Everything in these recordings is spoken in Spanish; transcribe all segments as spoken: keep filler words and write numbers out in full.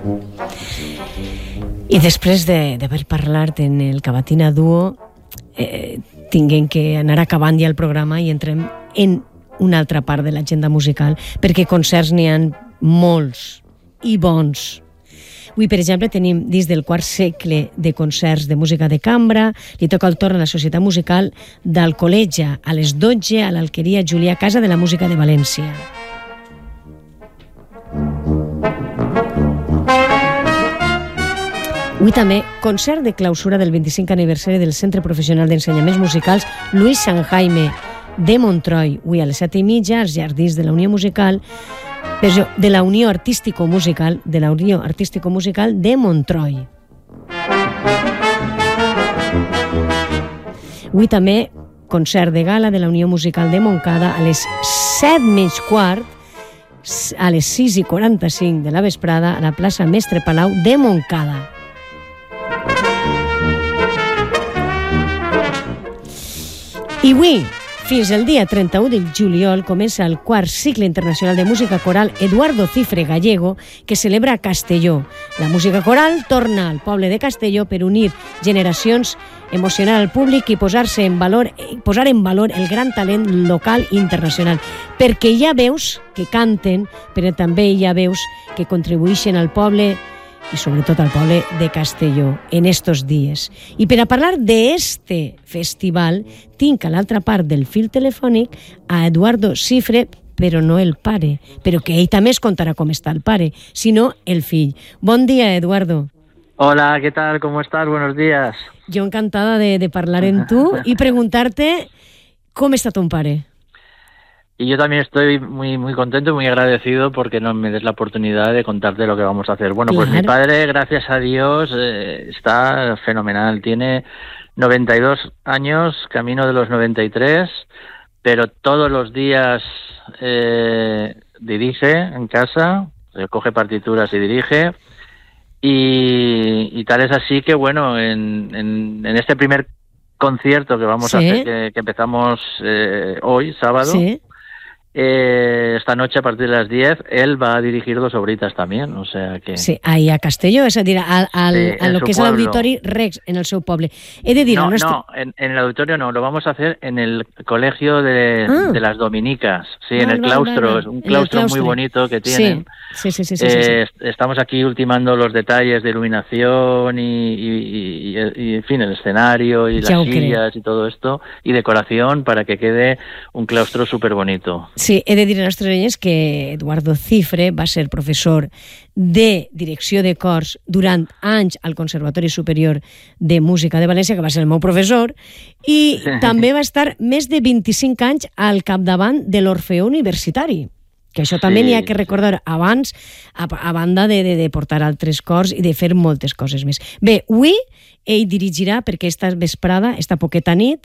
I després d'haver parlat en el Cavatina Duo, eh, tinguem que anar acabant ja el programa i entrem en una altra part de l'agenda musical, perquè concerts n'hi ha molts i bons. Avui, per exemple, tenim dins del quart segle de concerts de música de cambra. Li toca el torn a la Societat Musical d'Alcoleja a les dotze a l'Alqueria Julià, Casa de la Música de València. Avui també concert de clausura del vint-i-cinc aniversari del Centre Professional d'Ensenyaments Musicals Luis San Jaime de Montroi. Avui a les set i mitja als Jardins de la Unió Musical de la Unió Artístico-Musical de la Unió Artístico-Musical de Montroi. Avui també concert de gala de la Unió Musical de Montcada a les set menys quart, a les sis i quaranta-cinc de la vesprada a la plaça Mestre Palau de Montcada. I avui, fins al dia trenta-u de juliol, comença el quart cicle internacional de música coral Eduardo Cifre Gallego, que celebra a Castelló. La música coral torna al poble de Castelló per unir generacions, emocionar al públic i posar-se en valor, posar en valor el gran talent local i internacional. Perquè hi ha veus que canten, però també hi ha veus que contribueixen al poble i sobretot al poble de Castelló en estos dies. I per a parlar d'este festival, tinc a l'altra part del fil telefònic a Eduardo Cifre, però no el pare, però que ell també es contarà com està el pare, sinó el fill. Bon dia, Eduardo. Hola, ¿qué tal? ¿Cómo estás? Buenos días. Jo encantada de, de parlar en tu i preguntar-te com està ton pare. Y yo también estoy muy muy contento y muy agradecido porque no me des la oportunidad de contarte lo que vamos a hacer. Bueno, claro. Pues mi padre, gracias a Dios, eh, está fenomenal. Tiene noventa y dos años, camino de los noventa y tres, pero todos los días eh, dirige en casa, coge partituras y dirige. Y, y tal es así que, bueno, en, en, en este primer concierto que vamos sí. a hacer, que, que empezamos eh, hoy, sábado, sí. Eh, esta noche a partir de las diez él va a dirigir dos obritas también, o sea que... Sí, ahí a Castelló, és a dir, al, al, sí, a lo que és l'auditori Rex, en el seu poble. He de dir... No, nuestro... no, en, en el auditorio no, lo vamos a hacer en el colegio de, ah. de las Dominicas, sí, vale, en el claustro, vale, vale. Es un claustro muy bonito que tienen. Sí, sí, sí, sí, eh, sí, sí. Estamos aquí ultimando los detalles de iluminación y, y, y, y en fin, el escenario y ya las sillas y todo esto, y decoración para que quede un claustro súper bonito. Sí, he de dir a nostres oients que Eduardo Cifre va ser professor de direcció de cors durant anys al Conservatori Superior de Música de València, que va ser el meu professor, i també va estar més de vint-i-cinc anys al capdavant de l'Orfeó Universitari, que això també sí, n'hi ha que recordar abans, a, a banda de, de, de portar altres cors i de fer moltes coses més. Bé, avui ell dirigirà, perquè esta vesprada, esta poqueta nit,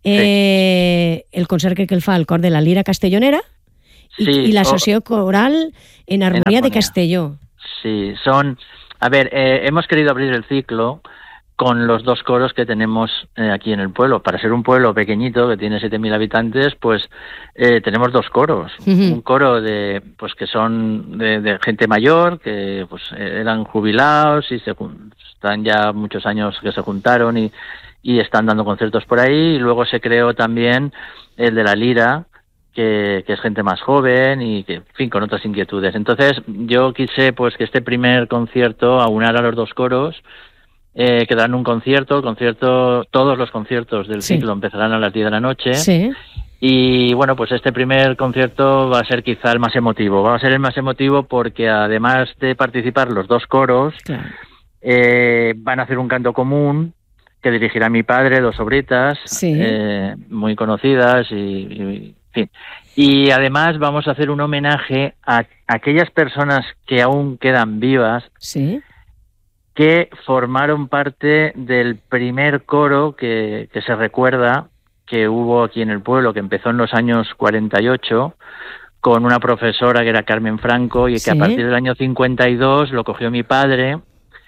eh, sí. el concert que el fa al cor de la Lira Castellonera i, sí, i l'Associació Coral en Armonía de Castelló. Sí, son... A ver, eh, hemos querido abrir el ciclo con los dos coros que tenemos eh, aquí en el pueblo. Para ser un pueblo pequeñito que tiene siete mil habitantes, pues eh, tenemos dos coros. Uh-huh. Un coro de pues que son de, de gente mayor, que pues eran jubilados y se, están ya muchos años que se juntaron y, y están dando conciertos por ahí. Y luego se creó también el de la Lira, que, que es gente más joven y que, en fin, con otras inquietudes. Entonces yo quise pues que este primer concierto aunara los dos coros. Eh, que dan un concierto, el concierto, todos los conciertos del sí. ciclo empezarán a las diez de la noche. Sí. Y bueno, pues este primer concierto va a ser quizá el más emotivo. Va a ser el más emotivo porque además de participar los dos coros, claro. eh, van a hacer un canto común que dirigirá mi padre, dos obritas, sí. eh, muy conocidas y, y, en fin. Y además vamos a hacer un homenaje a, a aquellas personas que aún quedan vivas. Sí. Que formaron parte del primer coro que, que se recuerda que hubo aquí en el pueblo, que empezó en los años cuarenta y ocho, con una profesora que era Carmen Franco, y que ¿sí? a partir del año cincuenta y dos lo cogió mi padre,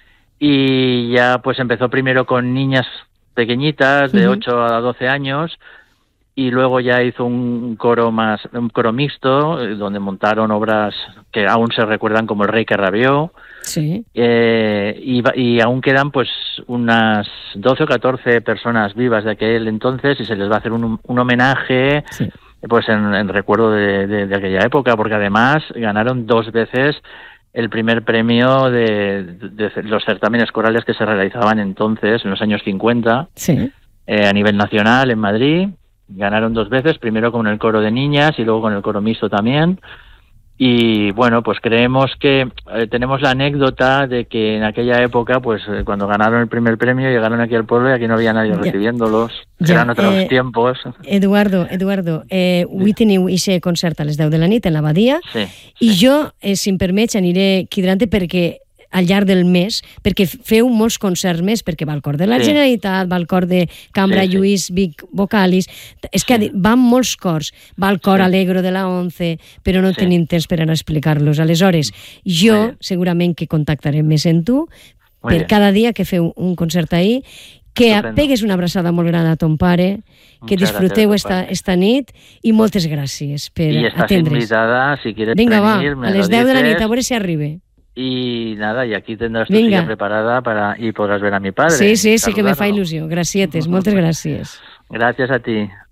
y ya pues empezó primero con niñas pequeñitas, de uh-huh. ocho a doce años, y luego ya hizo un coro más, un coro mixto, donde montaron obras que aún se recuerdan como El Rey que rabió. Sí. Eh, y, y aún quedan pues unas doce o catorce personas vivas de aquel entonces y se les va a hacer un, un homenaje, sí, pues en, en recuerdo de, de, de aquella época, porque además ganaron dos veces el primer premio de, de, de los certámenes corales que se realizaban entonces, en los años cincuenta, sí, eh, a nivel nacional en Madrid. Ganaron dos veces, primero con el coro de niñas y luego con el coro mixto también. Y bueno, pues creemos que eh, tenemos la anécdota de que en aquella época, pues eh, cuando ganaron el primer premio, llegaron aquí al pueblo y aquí no había nadie ya recibiéndolos. Ya, eran otros eh, tiempos. Eduardo, Eduardo, eh, avui teniu aquest concert a les deu de la nit en l'Abadia, sí, i sí. jo, eh, si em permets, aniré quidrant perquè al llarg del mes, perquè feu molts concerts més, perquè va el cor de la sí. Generalitat, va el cor de Cambra sí, sí. Lluís Vic Vocalis, és que sí. van molts cors, va el cor sí. Alegro de la ONCE, però no sí. tenim temps per anar a explicar-los. Aleshores, jo segurament que contactaré més en tu, Muy per bien. Cada dia que feu un concert ahí, que Estupendo. Pegues una abraçada molt gran a ton pare, que Muchas disfruteu esta, esta nit, i moltes gràcies per I estàs atendre's. Invitada, si quieres Vinga, venir, va, a les deu de la nit, a veure si arribe. Y nada, y aquí tendrás tu silla preparada para y podrás ver a mi padre. Sí, sí, sí que me fa il·lusió. Gracietes, moltes gràcies. Gràcies a ti.